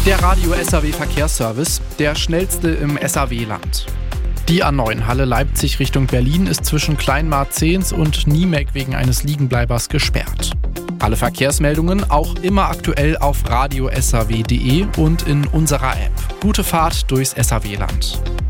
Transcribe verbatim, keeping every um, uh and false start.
Der Radio S A W Verkehrsservice, der schnellste im S A W-Land. Die A neun Halle Leipzig Richtung Berlin ist zwischen Kleinmarzehns und Niemek wegen eines Liegenbleibers gesperrt. Alle Verkehrsmeldungen auch immer aktuell auf radio s a w punkt d e und in unserer App. Gute Fahrt durchs S A W-Land.